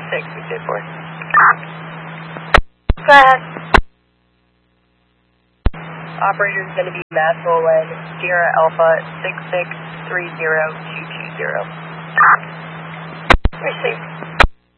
664. Go ahead. Operator is going to be Matt Roland, Sierra Alpha 6630220. Received.